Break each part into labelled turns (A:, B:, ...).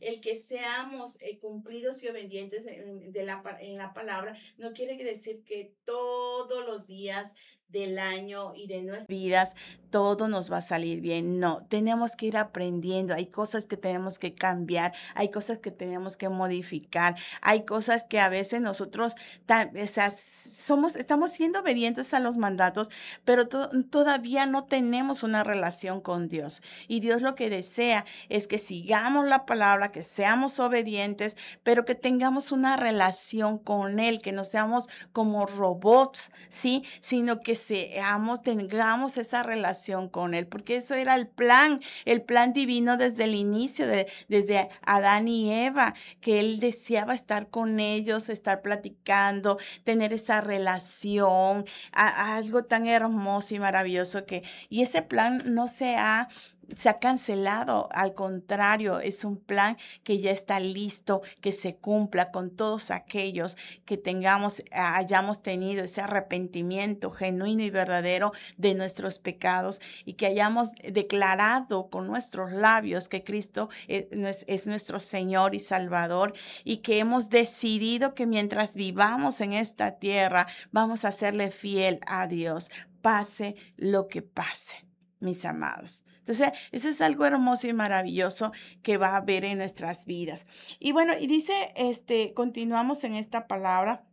A: El que seamos cumplidos y obedientes en la palabra no quiere decir que todos los días del año y de nuestras vidas todo nos va a salir bien. No, tenemos que ir aprendiendo. Hay cosas que tenemos que cambiar, hay cosas que tenemos que modificar, hay cosas que a veces nosotros o sea, estamos siendo obedientes a los mandatos, pero todavía no tenemos una relación con Dios. Y Dios lo que desea es que sigamos la palabra, que seamos obedientes, pero que tengamos una relación con Él, que no seamos como robots, ¿sí? Sino que tengamos esa relación con Él, porque eso era el plan divino desde el inicio, desde Adán y Eva, que Él deseaba estar con ellos, estar platicando, tener esa relación, algo tan hermoso y maravilloso y ese plan no se ha cancelado, al contrario, es un plan que ya está listo, que se cumpla con todos aquellos que hayamos tenido ese arrepentimiento genuino y verdadero de nuestros pecados y que hayamos declarado con nuestros labios que Cristo es nuestro Señor y Salvador y que hemos decidido que mientras vivamos en esta tierra vamos a serle fiel a Dios, pase lo que pase, mis amados. Entonces, eso es algo hermoso y maravilloso que va a haber en nuestras vidas. Y bueno, y dice, continuamos en esta palabra.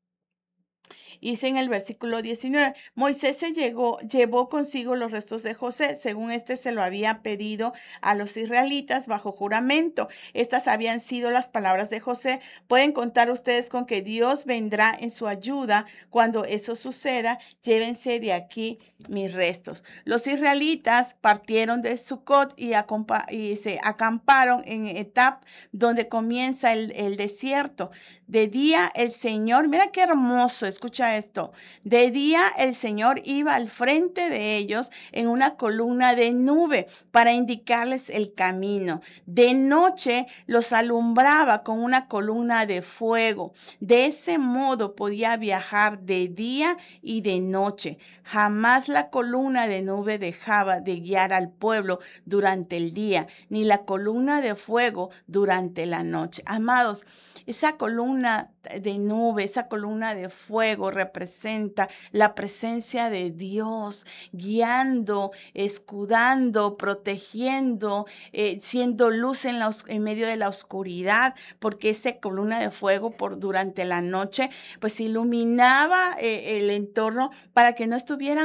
A: Dice en el versículo 19, Moisés llevó consigo los restos de José, según se lo había pedido a los israelitas bajo juramento. Estas habían sido las palabras de José. Pueden contar ustedes con que Dios vendrá en su ayuda cuando eso suceda. Llévense de aquí mis restos. Los israelitas partieron de Sucot y se acamparon en Etap, donde comienza el desierto. De día el Señor, mira qué hermoso, escucha esto. De día el Señor iba al frente de ellos en una columna de nube para indicarles el camino. De noche los alumbraba con una columna de fuego. De ese modo podía viajar de día y de noche. Jamás la columna de nube dejaba de guiar al pueblo durante el día, ni la columna de fuego durante la noche. Amados, esa columna de nube, esa columna de fuego representa la presencia de Dios guiando, escudando, protegiendo, siendo luz en medio de la oscuridad, porque esa columna de fuego durante la noche pues iluminaba el entorno para que no estuvieran